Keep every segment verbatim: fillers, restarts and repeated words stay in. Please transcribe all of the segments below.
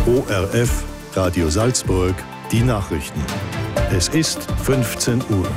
O R F, Radio Salzburg, die Nachrichten. Es ist fünfzehn Uhr.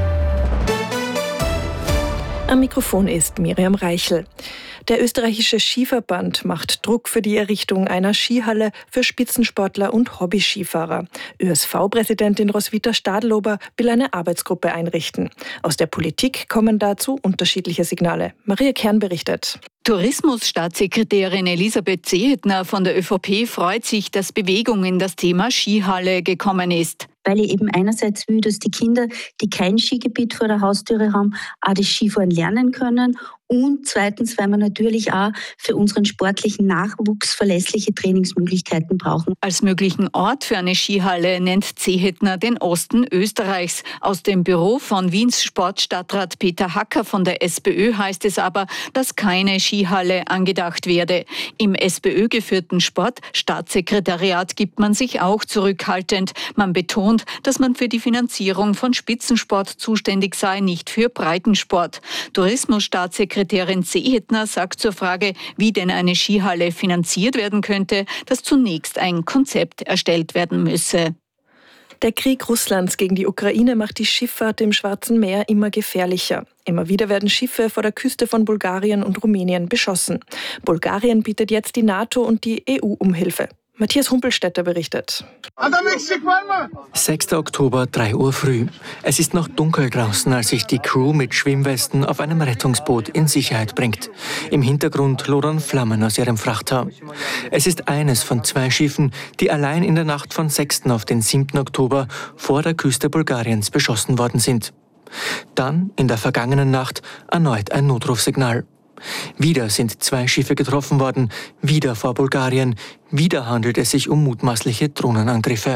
Am Mikrofon ist Miriam Reichel. Der österreichische Skiverband macht Druck für die Errichtung einer Skihalle für Spitzensportler und Hobby-Skifahrer. ÖSV-Präsidentin Roswitha Stadlober will eine Arbeitsgruppe einrichten. Aus der Politik kommen dazu unterschiedliche Signale. Maria Kern berichtet. Tourismusstaatssekretärin Elisabeth Zehetner von der ÖVP freut sich, dass Bewegung in das Thema Skihalle gekommen ist. Weil ich eben einerseits will, dass die Kinder, die kein Skigebiet vor der Haustüre haben, auch das Skifahren lernen können. Und zweitens, weil wir natürlich auch für unseren sportlichen Nachwuchs verlässliche Trainingsmöglichkeiten brauchen. Als möglichen Ort für eine Skihalle nennt Zehetner den Osten Österreichs. Aus dem Büro von Wiens Sportstadtrat Peter Hacker von der SPÖ heißt es aber, dass keine Skihalle angedacht werde. Im SPÖ-geführten Sportstaatssekretariat gibt man sich auch zurückhaltend. Man betont, dass man für die Finanzierung von Spitzensport zuständig sei, nicht für Breitensport. Tourismusstaatssekretariat Sekretärin Zehetner sagt zur Frage, wie denn eine Skihalle finanziert werden könnte, dass zunächst ein Konzept erstellt werden müsse. Der Krieg Russlands gegen die Ukraine macht die Schifffahrt im Schwarzen Meer immer gefährlicher. Immer wieder werden Schiffe vor der Küste von Bulgarien und Rumänien beschossen. Bulgarien bittet jetzt die NATO und die E U um Hilfe. Matthias Humpelstädter berichtet. sechster Oktober, drei Uhr früh. Es ist noch dunkel draußen, als sich die Crew mit Schwimmwesten auf einem Rettungsboot in Sicherheit bringt. Im Hintergrund lodern Flammen aus ihrem Frachter. Es ist eines von zwei Schiffen, die allein in der Nacht von sechsten auf den siebten Oktober vor der Küste Bulgariens beschossen worden sind. Dann, in der vergangenen Nacht, erneut ein Notrufsignal. Wieder sind zwei Schiffe getroffen worden, wieder vor Bulgarien. Wieder handelt es sich um mutmaßliche Drohnenangriffe.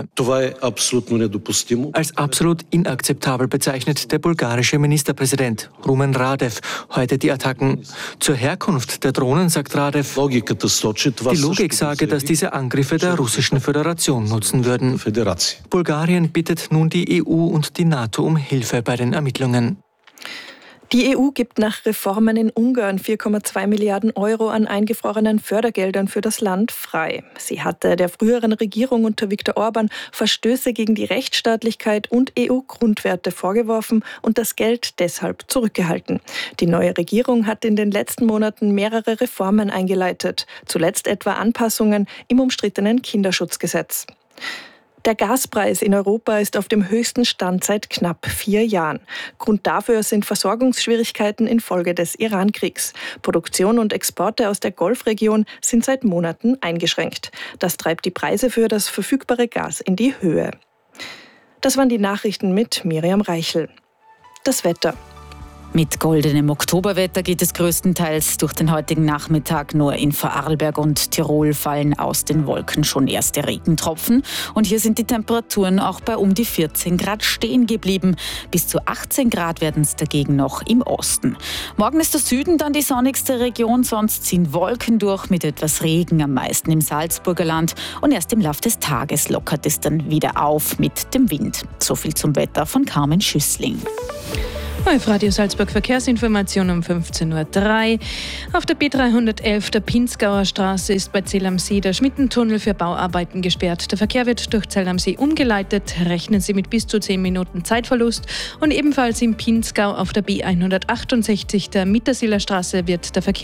Als absolut inakzeptabel bezeichnet der bulgarische Ministerpräsident Rumen Radev heute die Attacken. Zur Herkunft der Drohnen sagt Radev, die Logik sage, dass diese Angriffe der Russischen Föderation nutzen würden. Bulgarien bittet nun die E U und die NATO um Hilfe bei den Ermittlungen. Die E U gibt nach Reformen in Ungarn vier Komma zwei Milliarden Euro an eingefrorenen Fördergeldern für das Land frei. Sie hatte der früheren Regierung unter Viktor Orban Verstöße gegen die Rechtsstaatlichkeit und E U-Grundwerte vorgeworfen und das Geld deshalb zurückgehalten. Die neue Regierung hat in den letzten Monaten mehrere Reformen eingeleitet, zuletzt etwa Anpassungen im umstrittenen Kinderschutzgesetz. Der Gaspreis in Europa ist auf dem höchsten Stand seit knapp vier Jahren. Grund dafür sind Versorgungsschwierigkeiten infolge des Iran-Kriegs. Produktion und Exporte aus der Golfregion sind seit Monaten eingeschränkt. Das treibt die Preise für das verfügbare Gas in die Höhe. Das waren die Nachrichten mit Miriam Reichel. Das Wetter. Mit goldenem Oktoberwetter geht es größtenteils durch den heutigen Nachmittag. Nur in Vorarlberg und Tirol fallen aus den Wolken schon erste Regentropfen. Und hier sind die Temperaturen auch bei um die vierzehn Grad stehen geblieben. Bis zu achtzehn Grad werden es dagegen noch im Osten. Morgen ist der Süden dann die sonnigste Region, sonst ziehen Wolken durch mit etwas Regen, am meisten im Salzburger Land. Und erst im Laufe des Tages lockert es dann wieder auf mit dem Wind. So viel zum Wetter von Carmen Schüssling. Auf Radio Salzburg Verkehrsinformation um fünfzehn Uhr drei. Auf der B dreihundertelf der Pinzgauer Straße ist bei Zell am See der Schmittentunnel für Bauarbeiten gesperrt. Der Verkehr wird durch Zell am See umgeleitet. Rechnen Sie mit bis zu zehn Minuten Zeitverlust. Und ebenfalls im Pinzgau auf der B hundertachtundsechzig der Mittersiler Straße wird der Verkehr